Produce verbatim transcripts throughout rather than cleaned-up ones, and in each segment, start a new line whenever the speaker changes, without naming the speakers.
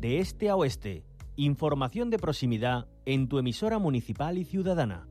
de este a oeste. Información de proximidad en tu emisora municipal y ciudadana.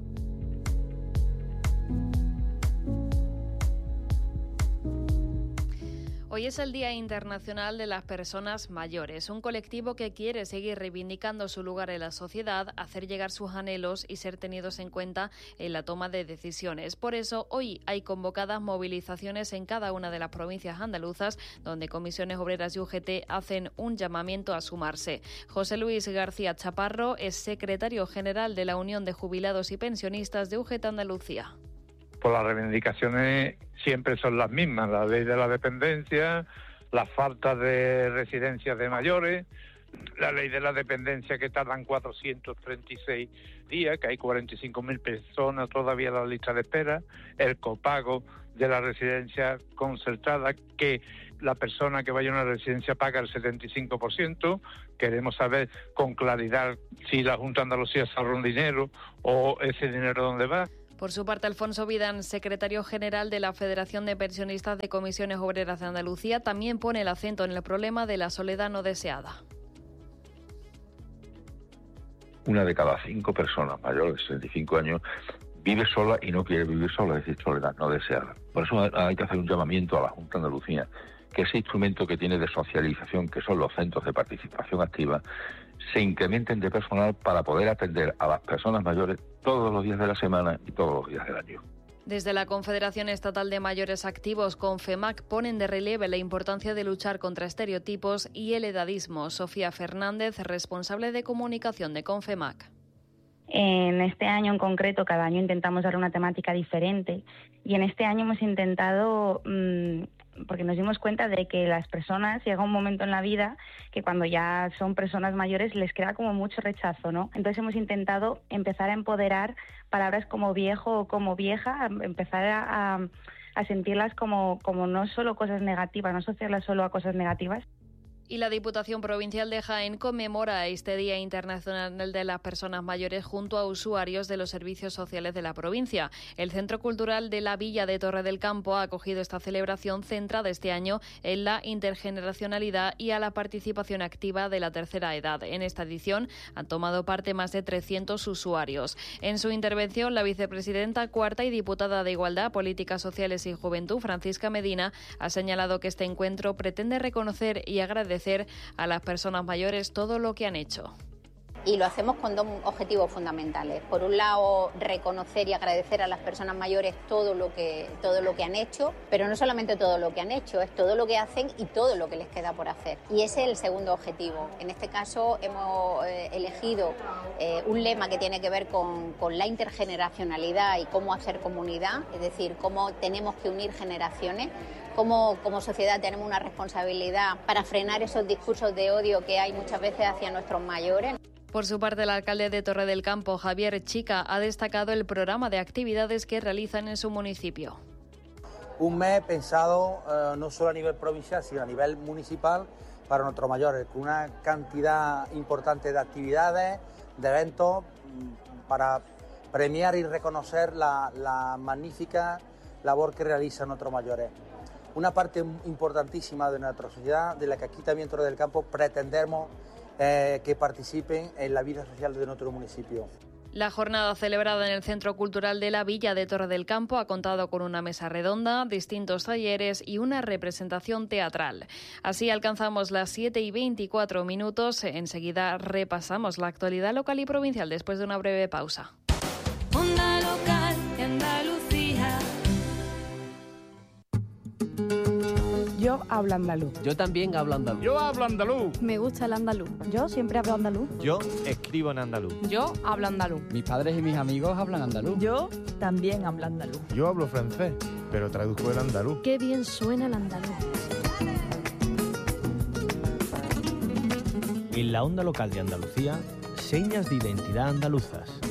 Hoy es el Día Internacional de las Personas Mayores, un colectivo que quiere seguir reivindicando su lugar en la sociedad, hacer llegar sus anhelos y ser tenidos en cuenta en la toma de decisiones. Por eso, hoy hay convocadas movilizaciones en cada una de las provincias andaluzas, donde Comisiones Obreras y U G T hacen un llamamiento a sumarse. José Luis García Chaparro es secretario general de la Unión de Jubilados y Pensionistas de U G T Andalucía.
Pues las reivindicaciones siempre son las mismas: la ley de la dependencia, la falta de residencias de mayores, la ley de la dependencia que tardan cuatrocientos treinta y seis días, que hay cuarenta y cinco mil personas todavía en la lista de espera, el copago de la residencia concertada, que la persona que vaya a una residencia paga el setenta y cinco por ciento. Queremos saber con claridad si la Junta de Andalucía se ahorra un dinero o ese dinero dónde va.
Por su parte, Alfonso Vidán, secretario general de la Federación de Pensionistas de Comisiones Obreras de Andalucía, también pone el acento en el problema de la soledad no deseada.
Una de cada cinco personas mayores de sesenta y cinco años vive sola y no quiere vivir sola, es decir, soledad no deseada. Por eso hay que hacer un llamamiento a la Junta de Andalucía, que ese instrumento que tiene de socialización, que son los centros de participación activa, se incrementen de personal para poder atender a las personas mayores todos los días de la semana y todos los días del año.
Desde la Confederación Estatal de Mayores Activos, CONFEMAC, ponen de relieve la importancia de luchar contra estereotipos y el edadismo. Sofía Fernández, responsable de comunicación de CONFEMAC.
En este año en concreto, cada año intentamos dar una temática diferente, y en este año hemos intentado, mmm, porque nos dimos cuenta de que las personas, llega un momento en la vida que cuando ya son personas mayores les crea como mucho rechazo, ¿no? Entonces hemos intentado empezar a empoderar palabras como viejo o como vieja, empezar a, a, a sentirlas como, como no solo cosas negativas, no asociarlas solo a cosas negativas.
Y la Diputación Provincial de Jaén conmemora este Día Internacional de las Personas Mayores junto a usuarios de los servicios sociales de la provincia. El Centro Cultural de la Villa de Torre del Campo ha acogido esta celebración centrada este año en la intergeneracionalidad y a la participación activa de la tercera edad. En esta edición han tomado parte más de trescientos usuarios. En su intervención, la vicepresidenta cuarta y diputada de Igualdad, Políticas Sociales y Juventud, Francisca Medina, ha señalado que este encuentro pretende reconocer y agradecer a las personas mayores todo lo que han hecho.
Y lo hacemos con dos objetivos fundamentales. Por un lado, reconocer y agradecer a las personas mayores todo lo que todo lo que han hecho, pero no solamente todo lo que han hecho, es todo lo que hacen y todo lo que les queda por hacer. Y ese es el segundo objetivo. En este caso hemos eh, elegido eh, un lema que tiene que ver con, con la intergeneracionalidad y cómo hacer comunidad, es decir, cómo tenemos que unir generaciones. Como, como sociedad tenemos una responsabilidad para frenar esos discursos de odio que hay muchas veces hacia nuestros mayores.
Por su parte, el alcalde de Torre del Campo, Javier Chica, ha destacado el programa de actividades que realizan en su municipio.
Un mes pensado eh, no solo a nivel provincial, sino a nivel municipal para nuestros mayores, con una cantidad importante de actividades, de eventos, para premiar y reconocer la, la magnífica labor que realizan nuestros mayores. Una parte importantísima de nuestra sociedad, de la que aquí también en Torre del Campo pretendemos eh, que participen en la vida social de nuestro municipio.
La jornada celebrada en el Centro Cultural de la Villa de Torre del Campo ha contado con una mesa redonda, distintos talleres y una representación teatral. Así alcanzamos las siete y veinticuatro minutos. Enseguida repasamos la actualidad local y provincial después de una breve pausa.
Onda local de Andalucía.
Yo hablo andaluz.
Yo también hablo andaluz.
Yo hablo andaluz.
Me gusta el andaluz. Yo siempre hablo andaluz.
Yo escribo en andaluz.
Yo hablo andaluz.
Mis padres y mis amigos hablan andaluz.
Yo también hablo andaluz.
Yo hablo francés, pero traduzco el andaluz.
Qué bien suena el andaluz.
En la onda local de Andalucía, señas de identidad andaluzas.